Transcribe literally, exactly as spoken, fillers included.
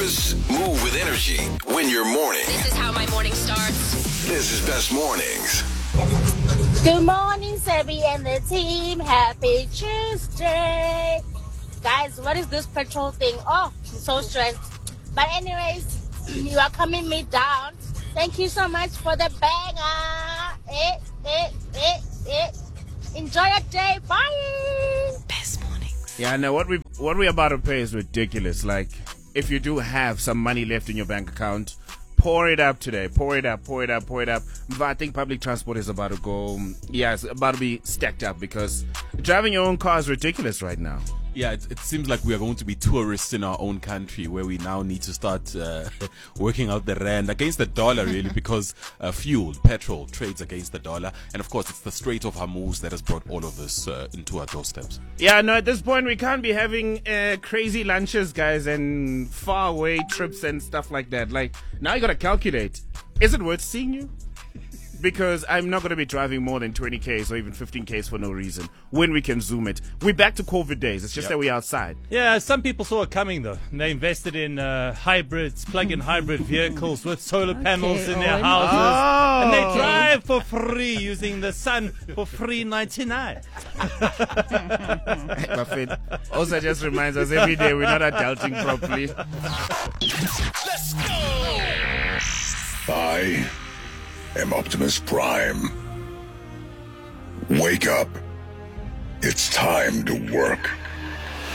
purpose, move with energy. Win your morning. This is how my morning starts. This is Best Mornings. Good morning, Sebby and the team. Happy Tuesday. Guys, what is this petrol thing? Oh, I'm so stressed. But anyways, you are coming me down. Thank you so much for the banger. Eh, eh, eh, eh. Enjoy your day. Bye. Best mornings. Yeah, no, what we what we about to pay is ridiculous. Like, if you do have some money left in your bank account, pour it up today. Pour it up, pour it up, pour it up. But I think public transport is about to go, yeah, it's about to be stacked up because driving your own car is ridiculous right now. Yeah, it, it seems like we are going to be tourists in our own country where we now need to start uh, working out the rand against the dollar, really, because uh, fuel, petrol trades against the dollar. And of course, it's the Strait of Hormuz that has brought all of this uh, into our doorsteps. Yeah, no, at this point, we can't be having uh, crazy lunches, guys, and far away trips and stuff like that. Like, now you got to calculate. Is it worth seeing you? Because I'm not going to be driving more than twenty kays or even fifteen kays for no reason when we can zoom it. We're back to COVID days. It's just Yep. that we're outside. Yeah, some people saw it coming though. They invested in uh, hybrids, plug-in hybrid vehicles with solar panels in their Owen. houses, Oh. and they drive for free using the sun for free ninety-nine. Buffett also just reminds us every day we're not adulting properly. Let's go! I am Optimus Prime. Wake up. It's time to work.